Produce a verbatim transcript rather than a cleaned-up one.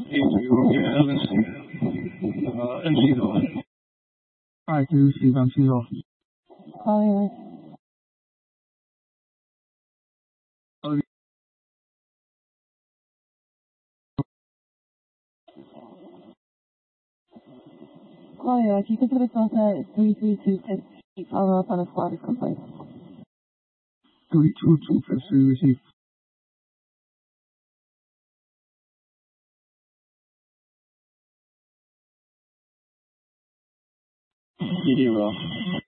into L N C. Uh, N C though. Hi, two C van Zero. Calling Oh, Claudia, if you could put us on at three three two six, keep following up on a squatters complaint. three two two fifty received. Zero.